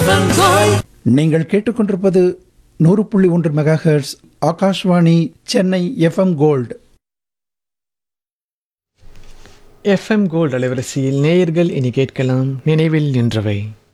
நீங்கள் கேட்டுக்கொண்டிருப்பது 100.1 megahertz Akashvani Chennai FM gold. FM gold அலைவரிசையில் நேயர்கள் இனி கேட்கலாம் நினைவில் நின்றவை.